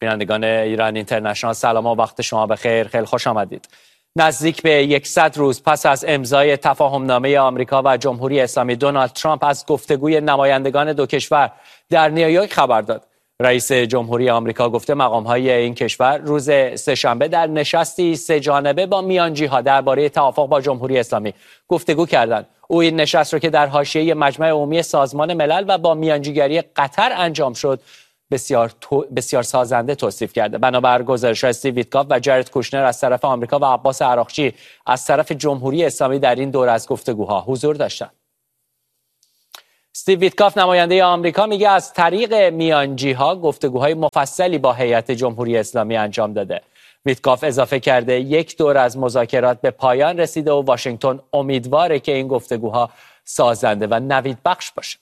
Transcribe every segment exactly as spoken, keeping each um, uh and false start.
بینندگان ایران اینترنشنال سلام و وقت شما بخیر. خیلی خوش آمدید. نزدیک به صد روز پس از امضای تفاهمنامه آمریکا و جمهوری اسلامی، دونالد ترامپ از گفتگوی نمایندگان دو کشور در نیویورک خبر داد. رئیس جمهوری آمریکا گفته مقام‌های این کشور روز سه‌شنبه در نشستی سه جانبه با میانجی‌ها درباره توافق با جمهوری اسلامی گفتگو کردند. او این نشست را که در حاشیه مجمع عمومی سازمان ملل و با میانجیگری قطر انجام شد بسیار تو... بسیار سازنده توصیف کرده. بنابر گزارش‌های استیو ویتکاف و جارد کوشنر از طرف آمریکا و عباس عراقچی از طرف جمهوری اسلامی در این دور از گفتگوها حضور داشتند. استیو ویتکاف نماینده آمریکا میگه از طریق میانجی‌ها گفتگوهای مفصلی با هیئت جمهوری اسلامی انجام داده. ویتکاف اضافه کرده یک دور از مذاکرات به پایان رسیده و واشنگتن امیدواره که این گفتگوها سازنده و نویدبخش باشه.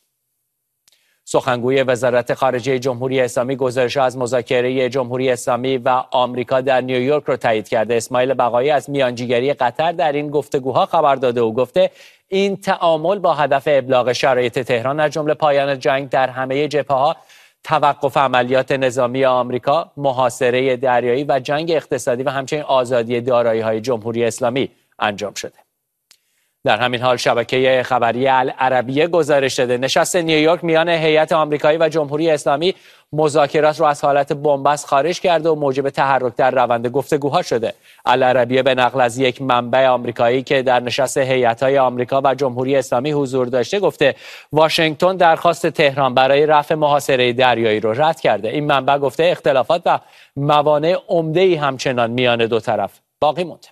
سخنگوی وزارت خارجه جمهوری اسلامی گزارش از مذاکره جمهوری اسلامی و آمریکا در نیویورک رو تایید کرده. اسماعیل بقایی از میانجیگری قطر در این گفتگوها خبر داده و گفته این تعامل با هدف ابلاغ شرایط تهران از جمله پایان جنگ در همه جبهه‌ها، توقف عملیات نظامی آمریکا، محاصره دریایی و جنگ اقتصادی و همچنین آزادی دارایی‌های جمهوری اسلامی انجام شده. در همین حال شبکه خبری العربیه گزارش داده نشست نیویورک میان هیئت آمریکایی و جمهوری اسلامی مذاکرات را از حالت بنبست خارج کرده و موجب تحرک در روند گفتگوها شده. العربیه به نقل از یک منبع آمریکایی که در نشست هیئت‌های آمریکا و جمهوری اسلامی حضور داشته گفته واشنگتن درخواست تهران برای رفع محاصره دریایی را رد کرده. این منبع گفته اختلافات و موانع عمده‌ای همچنان میان دو طرف باقی مونده.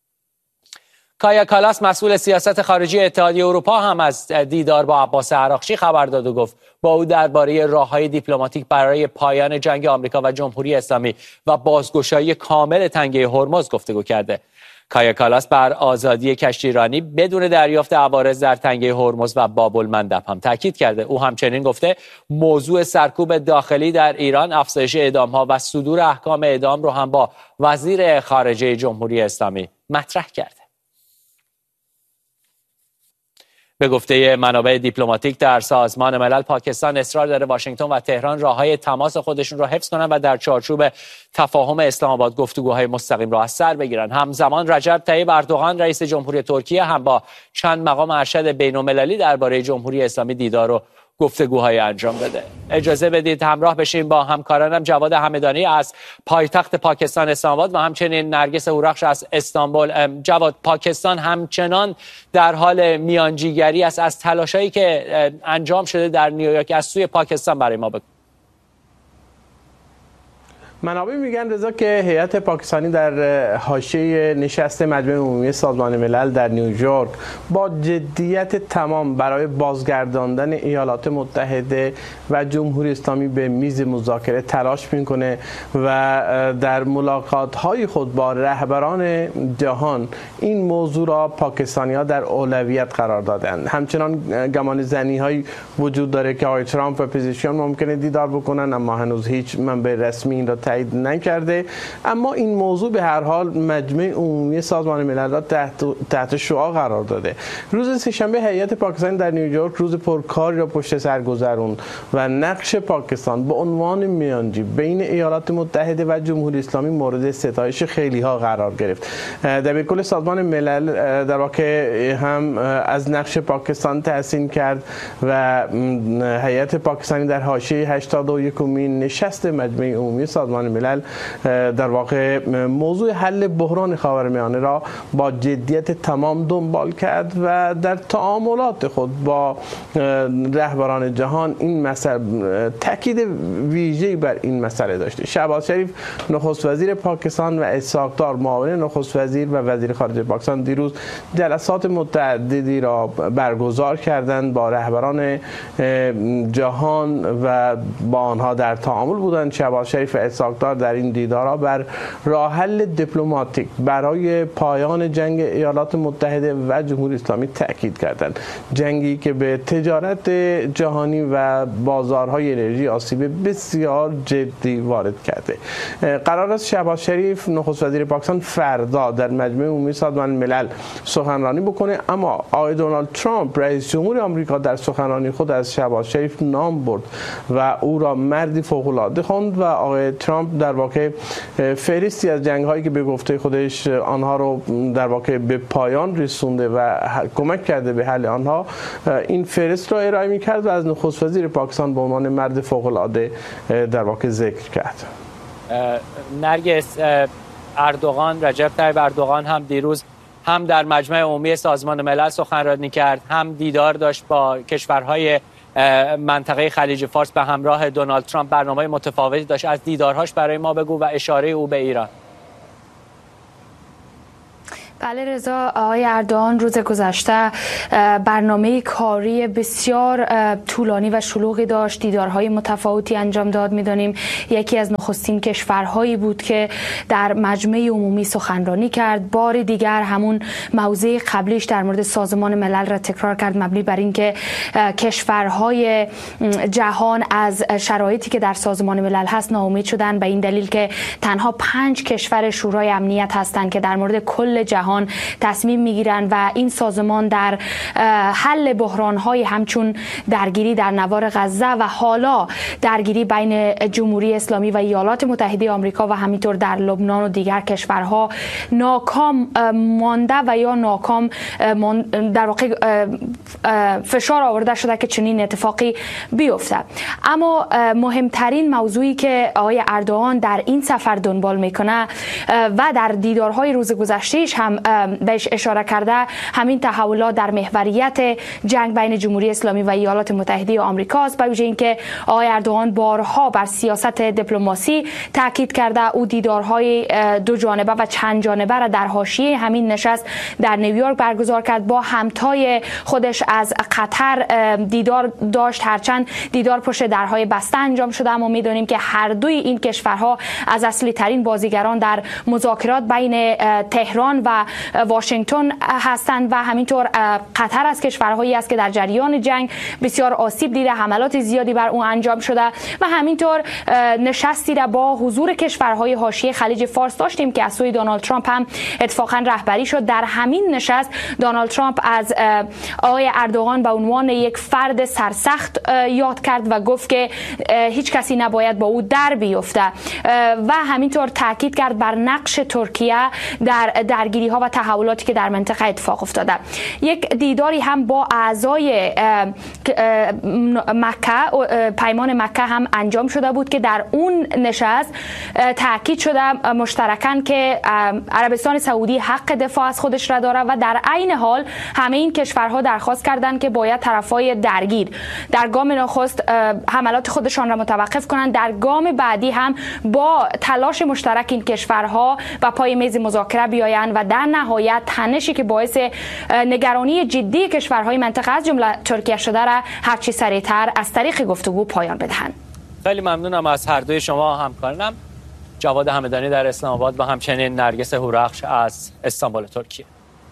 کایا کالاس مسئول سیاست خارجی اتحادیه اروپا هم از دیدار با عباس عراقچی خبر داد و گفت با او درباره راه‌های دیپلماتیک برای پایان جنگ آمریکا و جمهوری اسلامی و بازگشایی کامل تنگه هرمز گفتگو کرده. کایا کالاس بر آزادی کشتیرانی بدون دریافت عوارض در تنگه هرمز و باب المندب هم تاکید کرده. او همچنین گفته موضوع سرکوب داخلی در ایران، افزایش اعدام‌ها و صدور احکام اعدام رو هم با وزیر خارجه جمهوری اسلامی مطرح کرده. به گفته منابع دیپلماتیک در سازمان ملل، پاکستان اصرار داره واشنگتن و تهران راههای تماس خودشون را حفظ کنند و در چارچوب تفاهم اسلام آباد گفتگوهای مستقیم را از سر بگیرند. همزمان رجب طیب اردوغان رئیس جمهوری ترکیه هم با چند مقام ارشد بین‌المللی درباره جمهوری اسلامی دیدار و گفتگوهای انجام بده. اجازه بدید همراه بشیم با همکارانم جواد همدانی از پایتخت پاکستان اسلام آباد و همچنین نرگس هورخش از استانبول. جواد، پاکستان همچنان در حال میانجیگری است. از تلاشایی که انجام شده در نیویورک از سوی پاکستان برای ما بگو. منابع میگن رضا که هیئت پاکستانی در حاشیه نشست مجمع عمومی سازمان ملل در نیویورک با جدیت تمام برای بازگرداندن ایالات متحده و جمهوری اسلامی به میز مذاکره تلاش میکنه و در ملاقات‌های خود با رهبران جهان این موضوع را پاکستانی‌ها در اولویت قرار دادند. همچنان گمان زنی‌هایی وجود داره که آقای ترامپ و پزشکیان ممکنه دیدار بکنن، اما هنوز هیچ منبع رسمی این را تایید نکرده. اما این موضوع به هر حال مجمع عمومی سازمان ملل را تحت تحت شعاع قرار داده. روز سه‌شنبه هیئت پاکستان در نیویورک روز پرکاری را پشت سر گذروند و نقش پاکستان به عنوان میانجی بین ایالات متحده و جمهوری اسلامی مورد ستایش خیلی ها قرار گرفت. دبیرکل سازمان ملل در واقع هم از نقش پاکستان تحسین کرد و هیئت پاکستانی در حاشیه هشتاد و یکمین نشست مجمع عمومی سازمان ملل در واقع موضوع حل بحران خاورمیانه را با جدیت تمام دنبال کرد و در تعاملات خود با رهبران جهان این مسئله تاکید ویژه‌ای بر این مسئله داشته. شهباز شریف نخست وزیر پاکستان و اسحاق دار معاون نخست وزیر و وزیر خارجه پاکستان دیروز جلسات متعددی را برگزار کردند با رهبران جهان و با آنها در تعامل بودند. شهباز شریف و اسحاق دار در این دیدارها بر راه حل دیپلماتیک برای پایان جنگ ایالات متحده و جمهوری اسلامی تاکید کردند. جنگی که به تجارت جهانی و بازارهای انرژی آسیب بسیار جدی وارد کرده. قرار است شهباز شریف نخست وزیر پاکستان فردا در مجمع عمومی سازمان ملل سخنرانی بکنه، اما آقای دونالد ترامپ رئیس جمهور آمریکا در سخنرانی خود از شهباز شریف نام برد و او را مردی فوق‌العاده خواند و آقای ترامپ ترامپ در واقع فهرستی از جنگ هایی که به گفته خودش آنها رو در واقع به پایان رسونده و کمک کرده به حل آنها، این فهرست رو ارائه می‌کرد و از نخست وزیر پاکستان به عنوان مرد فوق العاده در واقع ذکر کرد. نرگس، اردوغان رجب طیب اردوغان هم دیروز هم در مجمع عمومی سازمان ملل سخنرانی کرد، هم دیدار داشت با کشورهای منطقه خلیج فارس به همراه دونالد ترامپ. برنامه متفاوتی داشت. از دیدارهاش برای ما بگو و اشاره او به ایران. بله رضا، آقای اردوغان روز گذشته برنامه کاری بسیار طولانی و شلوغی داشت، دیدارهای متفاوتی انجام داد. میدانیم یکی از نخستین کشورهایی بود که در مجمع عمومی سخنرانی کرد. بار دیگر همون موضوع قبلیش در مورد سازمان ملل را تکرار کرد، مبنی بر اینکه کشورهای جهان از شرایطی که در سازمان ملل هست ناامید شدن، به این دلیل که تنها پنج کشور شورای امنیت هستند که در مورد کل جهان تصمیم میگیرن و این سازمان در حل بحران‌های همچون درگیری در نوار غزه و حالا درگیری بین جمهوری اسلامی و ایالات متحده آمریکا و همینطور در لبنان و دیگر کشورها ناکام مانده و یا ناکام در واقع فشار آورده شده که چنین اتفاقی بیفته. اما مهمترین موضوعی که آقای اردوغان در این سفر دنبال میکنه و در دیدارهای روز گذشتهش هم بهش اشاره کرده، همین تحولات در محوریت جنگ بین جمهوری اسلامی و ایالات متحده آمریکا است. به ویژه اینکه آقای اردوغان بارها بر سیاست دیپلماسی تاکید کرده. او دیدارهای دو جانبه و چند جانبه را در حاشیه همین نشست در نیویورک برگزار کرد. با همتای خودش از قطر دیدار داشت، هرچند دیدار پشت درهای بسته انجام شده، اما میدونیم که هر دوی این کشورها از اصلی ترین بازیگران در مذاکرات بین تهران و واشنگتن هستند و همینطور قطر از کشورهایی است که در جریان جنگ بسیار آسیب دیده، حملات زیادی بر اون انجام شده و همینطور نشستی را با حضور کشورهای حاشیه خلیج فارس داشتیم که از سوی دونالد ترامپ هم اتفاقا رهبری شد. در همین نشست دونالد ترامپ از آقای اردوغان به عنوان یک فرد سرسخت یاد کرد و گفت که هیچ کسی نباید با او در بیفته و همینطور تاکید کرد بر نقش ترکیه در درگیری ها و تحولاتی که در منطقه اتفاق افتاده. یک دیداری هم با اعضای مکه، پیمان مکه هم انجام شده بود که در اون نشست تاکید شده مشترکاً که عربستان سعودی حق دفاع از خودش را داره و در عین حال همه این کشورها درخواست کردند که باید طرفای درگیر در گام نخست حملات خودشان را متوقف کنند، در گام بعدی هم با تلاش مشترک این کشورها و پای میز مذاکره بیایند و در نهایت تنشی که باعث نگرانی جدی کشورهای منطقه از جمله ترکیه شده را هرچی سریعتر از طریق گفتگو پایان بدهند. خیلی ممنونم از هر دوی شما همکارانم، جواد همدانی در اسلام آباد و همچنین نرگس هورخش از استانبول ترکیه.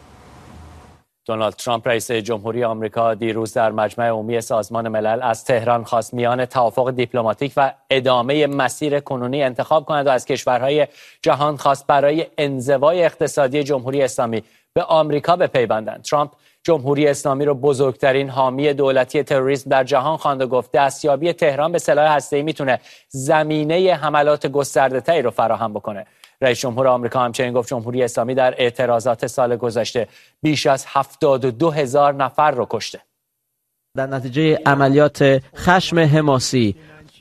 دونالد ترامپ رئیس جمهوری آمریکا دیروز در مجمع عمومی سازمان ملل از تهران خواست میان توافق دیپلماتیک و ادامه مسیر کنونی انتخاب کند و از کشورهای جهان خواست برای انزوای اقتصادی جمهوری اسلامی به آمریکا بپیوندند. ترامپ جمهوری اسلامی را بزرگترین حامی دولتی تروریسم در جهان خواند و گفت دستیابی تهران به سلاح هسته‌ای میتونه زمینه حملات گسترده‌تری رو فراهم بکنه. رئیس جمهور آمریکا همچنین گفت جمهوری اسلامی در اعتراضات سال گذشته بیش از هفتاد و دو هزار نفر رو کشته. در نتیجه عملیات خشم حماسی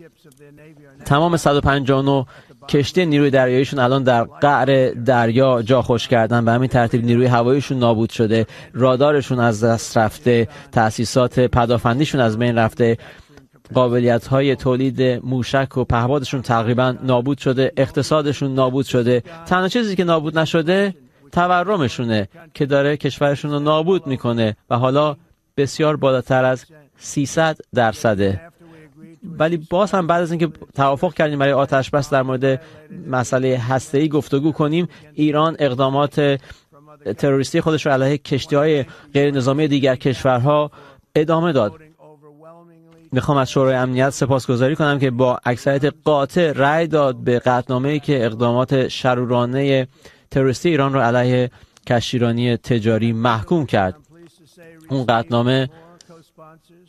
تمام صد و پنجاه و نه کشتی نیروی دریاییشون الان در قعر دریا جا خوش کردن، به همین ترتیب نیروی هواییشون نابود شده، رادارشون از دست رفته، تأسیسات پدافندیشون از بین رفته، قابلیت‌های تولید موشک و پهپادشون تقریبا نابود شده، اقتصادشون نابود شده. تنها چیزی که نابود نشده تورمشونه که داره کشورشون رو نابود میکنه و حالا بسیار بالاتر از سیصد درصده. ولی باز هم بعد از اینکه توافق کردیم برای آتش بس در مورد مسئله هسته‌ای گفتگو کنیم، ایران اقدامات تروریستی خودش رو علیه کشتی‌های غیر نظامی دیگر کشورها ادامه داد. میخوام از شورای امنیت سپاسگزاری کنم که با اکثریت قاطع رأی داد به قطعنامه‌ای که اقدامات شرورانه تروریستی ایران رو علیه کشتیرانی تجاری محکوم کرد. اون قطعنامه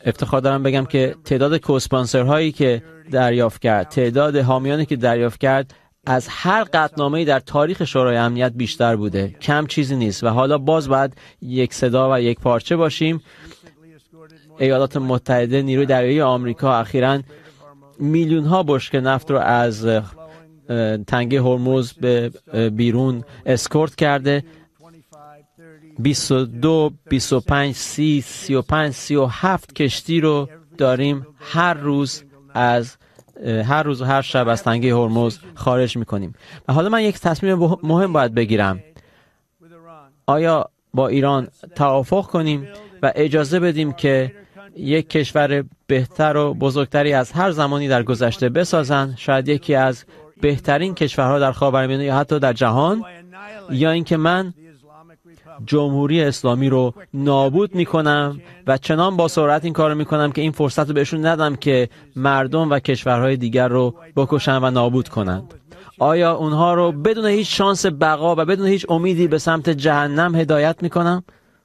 افتخار دارم بگم که تعداد کوسپانسرهایی که دریافت کرد، تعداد حامیانی که دریافت کرد از هر قطعنامه‌ای در تاریخ شورای امنیت بیشتر بوده. کم چیزی نیست و حالا باز باید یک صدا و یک پارچه باشیم. ایالات متحده، نیروی دریایی آمریکا اخیراً میلیون ها بشکه نفت رو از تنگه هرمز به بیرون اسکورت کرده. بیست و دو، بیست و پنج، سی، سی و پنج، سی و هفت کشتی رو داریم هر روز از هر روز و هر شب از تنگه هرمز خارج میکنیم. و حالا من یک تصمیم مهم باید بگیرم. آیا با ایران توافق کنیم و اجازه بدیم که یک کشور بهتر و بزرگتری از هر زمانی در گذشته بسازن، شاید یکی از بهترین کشورها در خاورمیانه یا حتی در جهان، یا اینکه من جمهوری اسلامی رو نابود میکنم و چنان با سرعت این کار رو میکنم که این فرصت رو بهشون ندم که مردم و کشورهای دیگر رو بکشن و نابود کنند. آیا اونها رو بدون هیچ شانس بقا و بدون هیچ امیدی به سمت جهنم هدایت میکنم؟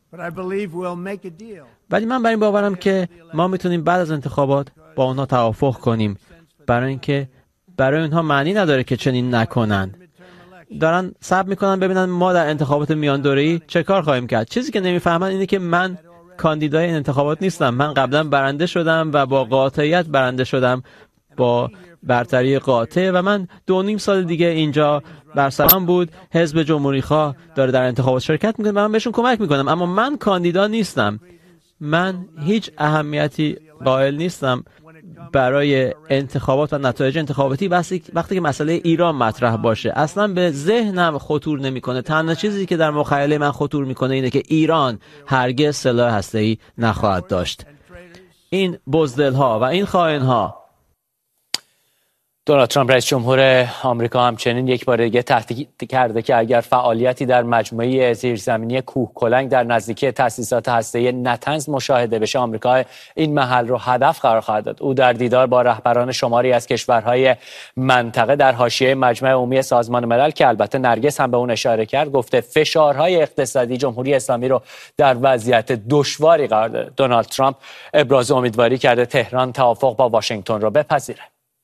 ولی من بر این باورم که ما میتونیم بعد از انتخابات با اونها توافق کنیم، برای اینکه برای اونها معنی نداره که چنین نکنن. دارن صبر میکنن ببینن ما در انتخابات میان دوره‌ای چه کار خواهیم کرد. چیزی که نمیفهمن اینه که من کاندیدای این انتخابات نیستم. من قبلا برنده شدم و با قاطعیت برنده شدم، با برتری قاطع، و من دو نیم سال دیگه اینجا برسرم بود. حزب جمهوری خواه داره در انتخابات شرکت میکنه و من بهشون کمک میکنم، اما من کاندیدا نیستم. من هیچ اهمیتی قائل نیستم برای انتخابات و نتایج انتخاباتی وقتی که مسئله ایران مطرح باشه. اصلا به ذهنم خطور نمیکنه. تنها چیزی که در مخیله من خطور میکنه اینه که ایران هرگز سلاح هسته‌ای نخواهد داشت. این بزدل‌ها و این خائن‌ها. دونالد ترامپ رئیس جمهور آمریکا همچنین یک بار دیگه تهدید کرده که اگر فعالیتی در مجموعه زیرزمینی کوهکلنگ در نزدیکی تأسیسات هسته‌ای نتنز مشاهده بشه، آمریکا این محل رو هدف قرار خواهد داد. او در دیدار با رهبران شماری از کشورهای منطقه در حاشیه مجمع عمومی سازمان ملل که البته نرگس هم به اون اشاره کرد، گفته فشارهای اقتصادی جمهوری اسلامی رو در وضعیت دشواری قرار داده. دونالد ترامپ ابراز امیدواری کرده تهران توافق با واشنگتن رو بپذیره.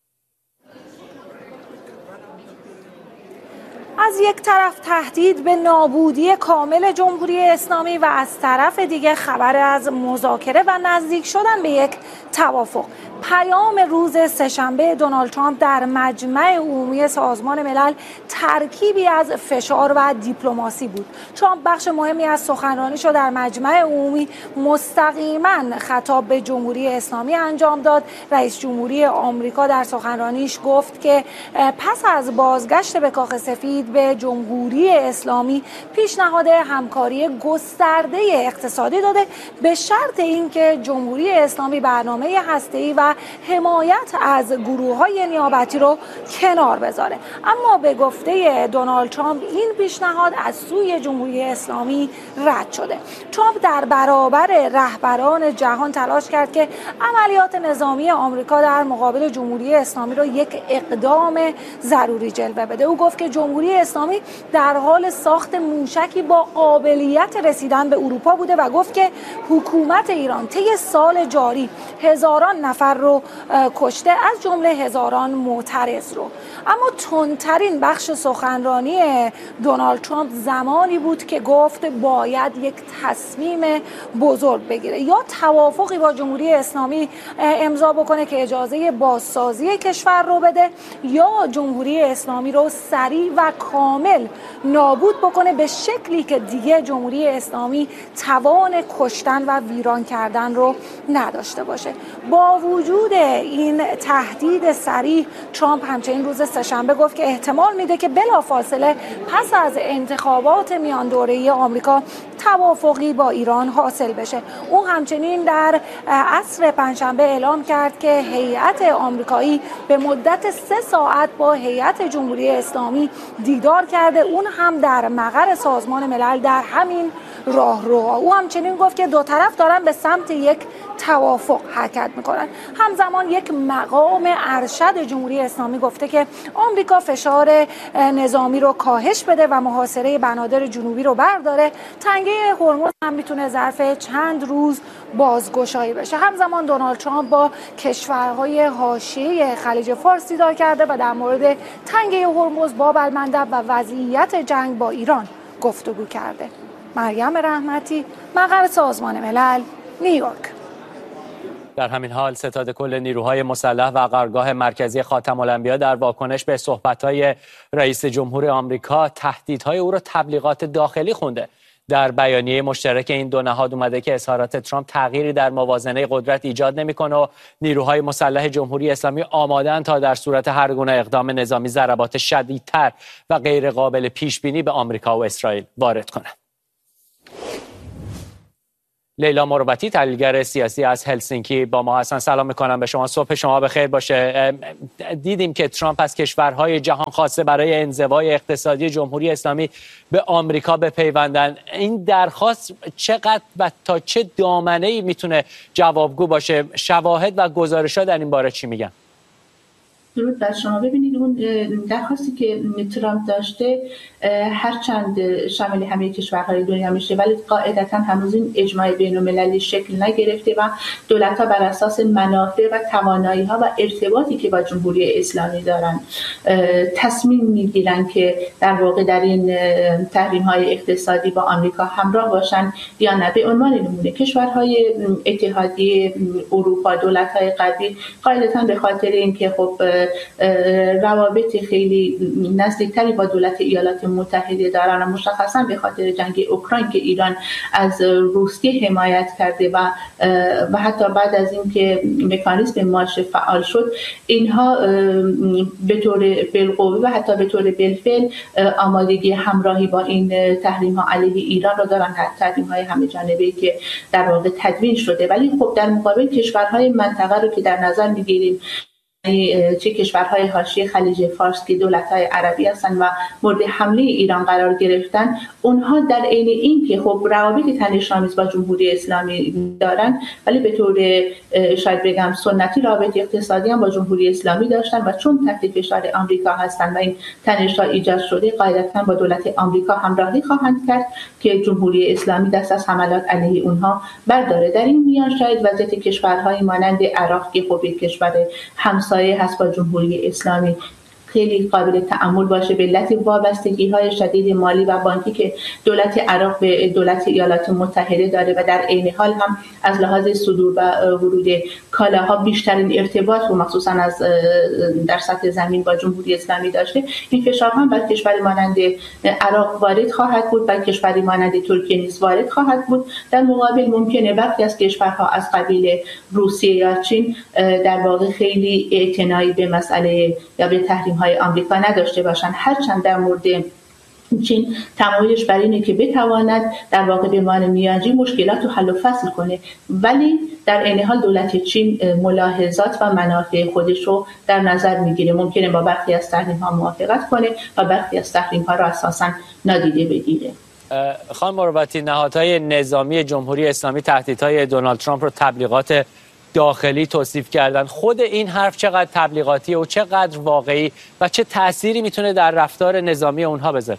از یک طرف تهدید به نابودی کامل جمهوری اسلامی و از طرف دیگه خبر از مذاکره و نزدیک شدن به یک توافق. پیام روز سه‌شنبه دونالد ترامپ در مجمع عمومی سازمان ملل ترکیبی از فشار و دیپلماسی بود. ترامپ بخش مهمی از سخنرانیش رو در مجمع عمومی مستقیما خطاب به جمهوری اسلامی انجام داد. رئیس جمهوری آمریکا در سخنرانیش گفت که پس از بازگشت به کاخ سفید به جمهوری اسلامی پیشنهاد همکاری گسترده اقتصادی داده، به شرط اینکه جمهوری اسلامی برنامه هسته‌ای و حمایت از گروه‌های نیابتی رو کنار بذاره. اما به گفته دونالد ترامپ این پیشنهاد از سوی جمهوری اسلامی رد شده. ترامپ در برابر رهبران جهان تلاش کرد که عملیات نظامی آمریکا در مقابل جمهوری اسلامی رو یک اقدام ضروری جلوه بده. او گفت که جمهوری اسلامی در حال ساخت موشکی با قابلیت رسیدن به اروپا بوده و گفت که حکومت ایران طی سال جاری هزاران نفر رو کشته، از جمله هزاران معترض رو. اما تندترین بخش سخنرانی دونالد ترامپ زمانی بود که گفت باید یک تصمیم بزرگ بگیره، یا توافقی با جمهوری اسلامی امضا بکنه که اجازه بازسازی کشور رو بده، یا جمهوری اسلامی رو سریع و کامل نابود بکنه به شکلی که دیگه جمهوری اسلامی توان کشتن و ویران کردن رو نداشته باشه. با وجود این تهدید صریح، ترامپ همچنین روز سه‌شنبه گفت که احتمال میده که بلافاصله پس از انتخابات میان دوره‌ای آمریکا توافقی با ایران حاصل بشه. او همچنین در عصر پنجشنبه اعلام کرد که هیئت آمریکایی به مدت سه ساعت با هیئت جمهوری اسلامی دیدار کرده، اون هم در مقر سازمان ملل در همین راهرو. او همچنین گفت که دو طرف دارن به سمت یک توافق حرکت میکنن. همزمان یک مقام ارشد جمهوری اسلامی گفته که آمریکا فشار نظامی رو کاهش بده و محاصره بنادر جنوبی رو برداره. تنگه جنگجویی هرمز هم میتونه ظرف چند روز بازگشایی بشه. همزمان دونالد ترامپ با کشورهای حاشیه خلیج فارس دیدار کرده و در مورد تنگه هرمز، باب المندب و وضعیت جنگ با ایران گفتگو کرده. مریم رحمتی، مقر سازمان ملل، نیویورک. در همین حال ستاد کل نیروهای مسلح و قرارگاه مرکزی خاتم الانبیا در واکنش به صحبت‌های رئیس جمهور آمریکا تهدیدهای او را تبلیغات داخلی خونده. در بیانیه مشترک این دو نهاد اومده که اظهارات ترامپ تغییری در موازنه قدرت ایجاد نمی‌کنه و نیروهای مسلح جمهوری اسلامی آماده‌اند تا در صورت هر گونه اقدام نظامی ضربات شدیدتر و غیر قابل پیش‌بینی به آمریکا و اسرائیل وارد کنند. لیلا مروتی، تحلیلگر سیاسی از هلسینکی با ما هستن. سلام میکنم به شما، صبح شما بخیر باشه. دیدیم که ترامپ از کشورهای جهان خواسته برای انزوای اقتصادی جمهوری اسلامی به آمریکا بپیوندن. این درخواست چقدر و تا چه دامنه‌ای میتونه جوابگو باشه؟ شواهد و گزارش‌ها در این باره چی میگن؟ درود بر شما. ببینید اون درخواستی که ترامپ داشته هرچند شامل همه کشورهای دنیا میشه ولی قاعدتا هنوز این اجماع بین‌المللی شکل نگرفته و دولت‌ها بر اساس منافع و توانایی‌ها و ارتباطی که با جمهوری اسلامی دارن تصمیم میگیرن که در واقع در این تحریم‌های اقتصادی با آمریکا همراه باشن یا نه. به عنوان نمونه کشورهای اتحادیه اروپا، دولت‌های غربی قاعدتا به خاطر اینکه خب روابط خیلی نزدیکتری با دولت ایالات متحده دارن و مشخصا به خاطر جنگ اوکراین که ایران از روسیه حمایت کرده و و حتی بعد از اینکه مکانیزم مارش فعال شد اینها به طور بالقوه و حتی به طور بالفعل آمادگی همراهی با این تحریم ها علیه ایران را دارن، تحریم های همه جانبه‌ای که در واقع تدوین شده. ولی خب در مقابل کشورهای منطقه رو که در نظر میگیریم، چه کشورهای حاشیه خلیج فارس که دولت‌های عربی هستند و مورد حمله ایران قرار گرفتن، اونها در عین این که خب روابط تنش‌آمیز با جمهوری اسلامی دارن ولی به طور شاید بگم سنتی روابط اقتصادی هم با جمهوری اسلامی داشتن و چون تحت فشار آمریکا هستند و این تنش‌ها ایجاد شده قاعدتاً با دولت آمریکا همراهی خواهند کرد که جمهوری اسلامی دست از حملات علیه اونها برداره. در این میان شاید وضعیت کشورهای مانند عراق که خب کشور همسایه هست با جمهوری اسلامی خیلی قابل تأمل باشه به علت وابستگی‌های شدید مالی و بانکی که دولت عراق به دولت ایالات متحده داره و در عین حال هم از لحاظ صدور و ورود کالاها بیشترین ارتباط و مخصوصا از در سطح زمین با جمهوری اسلامی داشته. این فشارها بر کشوری مانند عراق وارد خواهد بود، بر کشوری مانند ترکیه نیز وارد خواهد بود. در مقابل ممکنه برخی از کشورها از قبیل روسیه یا چین در واقع خیلی اعتنایی به مسئله یا به تحریم های آمریکا نداشته باشند، هرچند در مورد چین تمایلش بر اینه که بتواند در واقع به عنوان میانجی مشکلات رو حل و فصل کنه، ولی در عین حال دولت چین ملاحظات و منافع خودش رو در نظر میگیره. ممکنه با برخی از تحریم ها موافقت کنه و برخی از تحریم ها رو اساساً نادیده بگیره. خانم مروتی، نهادهای نظامی جمهوری اسلامی تهدیدهای دونالد ترامپ رو تبلیغات داخلی توصیف کردن. خود این حرف چقدر تبلیغاتیه و چقدر واقعی و چه تأثیری میتونه در رفتار نظامی اونها بذاره؟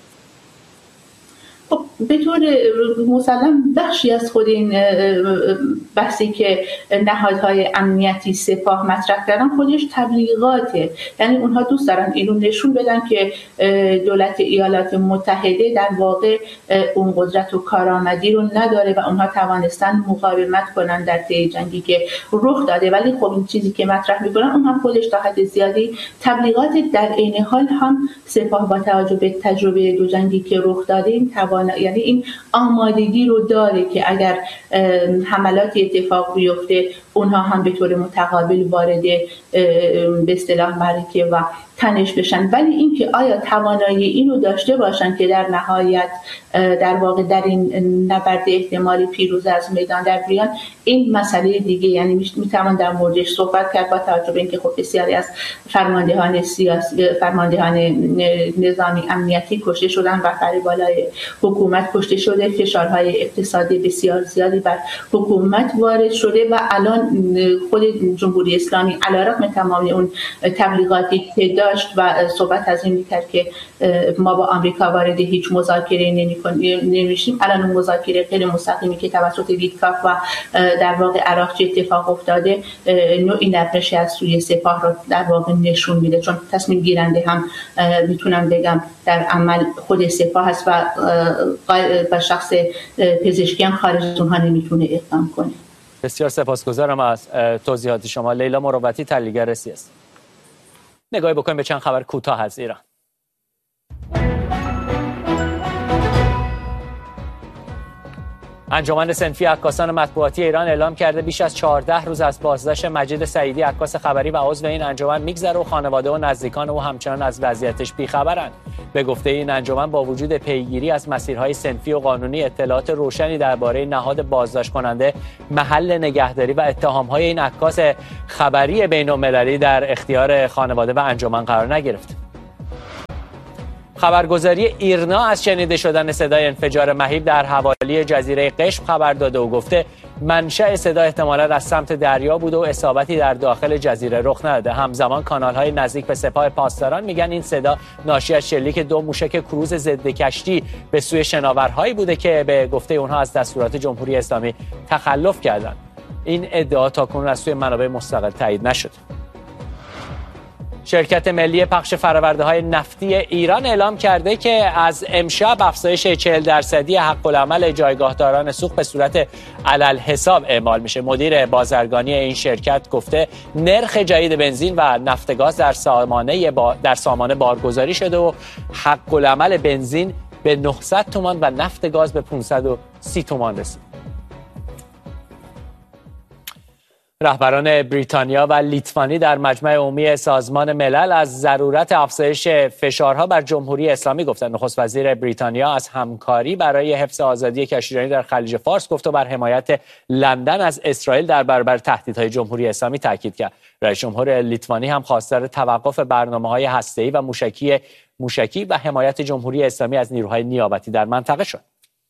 خب به طور مسلم بخشی از خود این بحثی که نهادهای امنیتی سپاه مطرح کردن خودش تبلیغاته، یعنی اونها دوست دارن اینو نشون بدن که دولت ایالات متحده در واقع اون قدرت و کارآمدی رو نداره و اونها توانستن مقاومت کنن در طی جنگی که رخ داده. ولی خب این چیزی که مطرح میکنن اون هم خودش تا حد زیادی تبلیغات. در عین حال هم سپاه با توجه به تجربه دو جنگی که رخ داده این یعنی این آمادگی رو داره که اگر حملاتی اتفاق بیفته اونها هم به طور متقابل وارد به اصطلاح معرکه و تنش بشن. ولی اینکه آیا توانایی اینو داشته باشن که در نهایت در واقع در این نبرد احتمالی پیروز از میدان در بیان، این مسئله دیگه، یعنی میتوان در موردش صحبت کرد با توجه به اینکه خب بسیاری از فرماندهان سیاسی، فرماندهان نظامی امنیتی کشته شدن و بر بالای حکومت کشته شده، فشارهای اقتصادی بسیار زیادی بر حکومت وارد شده و الان الان خود جمهوری اسلامی علیرغم تمام اون تبلیغاتی که داشت و صحبت از این میکرد که ما با آمریکا وارد هیچ مذاکره نمیشیم، الان اون مذاکره غیر مستقیمی که توسط ویتکاف و در واقع عراقچی اتفاق افتاده نوعی نقشی از سوی سپاه رو در واقع نشون میده، چون تصمیم گیرنده هم میتونم بگم در عمل خود سپاه هست و با شخص پزشکیان خارج از اونها نمیتونه اقدام کنه. بسیار سپاسگزارم از توضیحات شما. لیلا مروتی، تحلیلگر سیاسی. نگاهی بکنیم به چند خبر کوتاه از ایران. انجمن صنفی عکاسان مطبوعاتی ایران اعلام کرده بیش از چهارده روز از بازداشت مجید سعیدی، عکاس خبری و عضو این انجمن میگذره و خانواده و نزدیکان او همچنان از وضعیتش بیخبرند. به گفته این انجمن با وجود پیگیری از مسیرهای صنفی و قانونی، اطلاعات روشنی درباره نهاد بازداشت کننده، محل نگهداری و اتهام‌های این عکاس خبری بین‌المللی در اختیار خانواده و انجمن قرار نگرفت. خبرگزاری ایرنا از شنیده شدن صدای انفجار مهیب در حوالی جزیره قشم خبر داده و گفته منشأ صدا احتمالاً از سمت دریا بوده و اصابتی در داخل جزیره رخ نداده. همزمان کانال‌های نزدیک به سپاه پاسداران میگن این صدا ناشی از شلیک دو موشک کروز ضد کشتی به سوی شناورهایی بوده که به گفته اونها از دستورات جمهوری اسلامی تخلف کردند. این ادعا تاکنون از سوی منابع مستقل تایید نشد. شرکت ملی پخش فرآورده‌های نفتی ایران اعلام کرده که از امشب افزایش چهل درصدی حق العمل جایگاهداران سوخت به صورت علالحساب اعمال میشه. مدیر بازرگانی این شرکت گفته نرخ جدید بنزین و نفت گاز در سامانه با در سامانه بارگذاری شده و حق العمل بنزین به نهصد تومان و نفت گاز به پانصد و سی تومان رسید. رهبران بریتانیا و لیتوانی در مجمع عمومی سازمان ملل از ضرورت افزایش فشارها بر جمهوری اسلامی گفتند. نخست وزیر بریتانیا از همکاری برای حفظ آزادی کشتیرانی در خلیج فارس گفت و بر حمایت لندن از اسرائیل در برابر تهدیدهای جمهوری اسلامی تاکید کرد. رئیس جمهور لیتوانی هم خواستار توقف برنامه‌های هسته‌ای و موشکی موشکی و حمایت جمهوری اسلامی از نیروهای نیابتی در منطقه شد.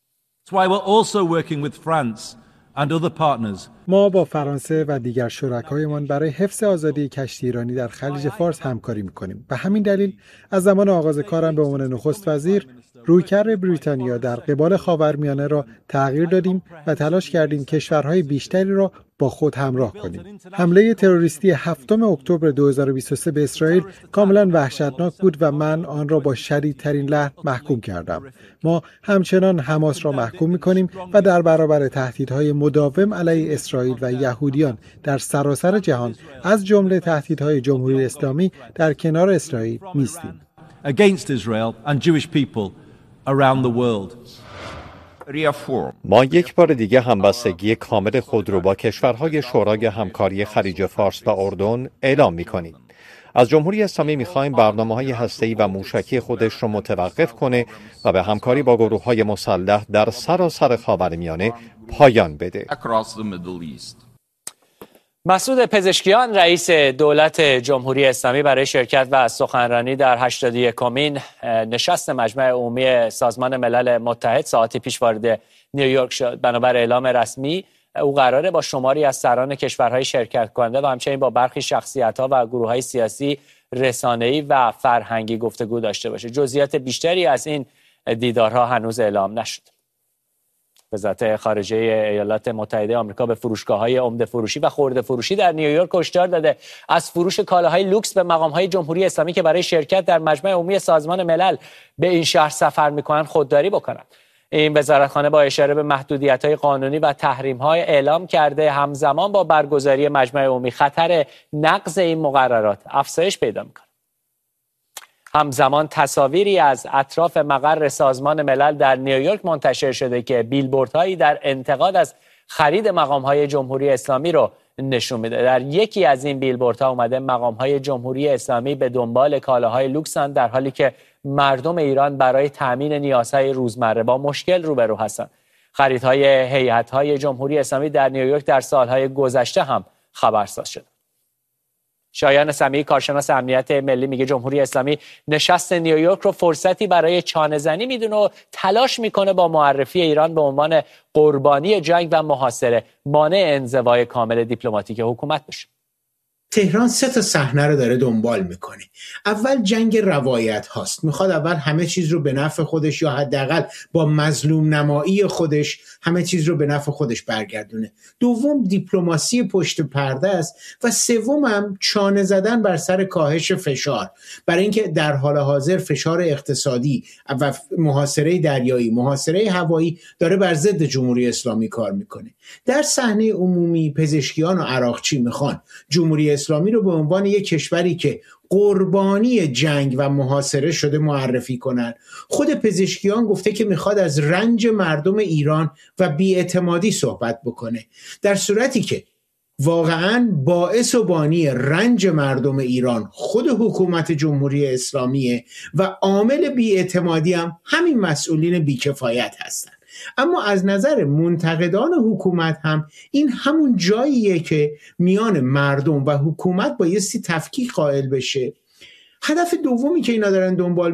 ما با فرانسه و دیگر شرکایمان برای حفظ آزادی کشتی ایرانی در خلیج فارس همکاری می‌کنیم. به همین دلیل از زمان آغاز کارم به عنوان نخست وزیر رویکرد بریتانیا در قبال خاورمیانه را تغییر دادیم و تلاش کردیم کشورهای بیشتری را با خود همراه کنیم. حمله تروریستی هفتم اکتبر دو هزار و بیست و سه به اسرائیل کاملا وحشتناک بود و من آن را با شدیدترین لحن محکوم کردم. ما همچنان حماس را محکوم می‌کنیم و در برابر تهدیدهای مداوم علیه اسرائیل و یهودیان در سراسر جهان از جمله تهدیدهای جمهوری اسلامی در کنار اسرائیل می‌ایستیم. against Israel and Jewish people around the world. ما یک بار دیگه همبستگی کامل خود رو با کشورهای شورای همکاری خلیج فارس و اردن اعلام می‌کنیم. از جمهوری اسلامی می‌خوایم برنامه‌های هسته‌ای و موشکی خودش رو متوقف کنه و به همکاری با گروه‌های مسلح در سراسر خاورمیانه پایان بده. مسعود پزشکیان رئیس دولت جمهوری اسلامی برای شرکت و سخنرانی در هشتاد و یکمین نشست مجمع عمومی سازمان ملل متحد ساعتی پیش وارد نیویورک شد. بنابر اعلام رسمی او قراره با شماری از سران کشورهای شرکت کننده و همچنین با برخی شخصیت‌ها و گروه‌های سیاسی، رسانه‌ای و فرهنگی گفتگو داشته باشه. جزئیات بیشتری از این دیدارها هنوز اعلام نشد. وزارت خارجه ایالات متحده آمریکا به فروشگاه‌های عمده فروشی و خرده فروشی در نیویورک هشدار داده از فروش کالاهای لوکس به مقام‌های جمهوری اسلامی که برای شرکت در مجمع عمومی سازمان ملل به این شهر سفر می‌کنند خودداری بکنند. این وزارتخانه با اشاره به محدودیت‌های قانونی و تحریم‌های اعلام کرده همزمان با برگزاری مجمع عمومی خطر نقض این مقررات افزایش پیدا می‌کند. همزمان تصاویری از اطراف مقر سازمان ملل در نیویورک منتشر شده که بیلبوردهایی در انتقاد از خرید مقام‌های جمهوری اسلامی رو نشون میده. در یکی از این بیلبوردها اومده مقام‌های جمهوری اسلامی به دنبال کالاهای لوکسن، در حالی که مردم ایران برای تامین نیازهای روزمره با مشکل روبرو هستند. خریدهای هیئت‌های جمهوری اسلامی در نیویورک در سالهای گذشته هم خبرساز شد. شایان سمیعی کارشناس امنیت ملی میگه جمهوری اسلامی نشست نیویورک رو فرصتی برای چانه‌زنی میدونه و تلاش میکنه با معرفی ایران به عنوان قربانی جنگ و محاصره مانع انزوای کامل دیپلماتیک حکومت بشه. تهران سه تا صحنه رو داره دنبال میکنه. اول جنگ روایت هاست. میخواد اول همه چیز رو به نفع خودش یا حداقل با مظلوم نمایی خودش همه چیز رو به نفع خودش برگردونه. دوم دیپلماسی پشت پرده است و سوم هم چانه زدن بر سر کاهش فشار، برای اینکه در حال حاضر فشار اقتصادی و محاصره دریایی، محاصره هوایی داره بر ضد جمهوری اسلامی کار میکنه. در صحنه عمومی پزشکیان و عراقچی میخوان جمهوری اسلامی رو به عنوان یک کشوری که قربانی جنگ و محاصره شده معرفی کنن. خود پزشکیان گفته که میخواد از رنج مردم ایران و بی‌اعتمادی صحبت بکنه، در صورتی که واقعاً باعث و بانی رنج مردم ایران خود حکومت جمهوری اسلامیه و عامل بی‌اعتمادی هم همین مسئولین بیکفایت هستن. اما از نظر منتقدان حکومت هم این همون جاییه که میان مردم و حکومت بایستی تفکیک قائل بشه. هدف دومی که اینا دارن دنبال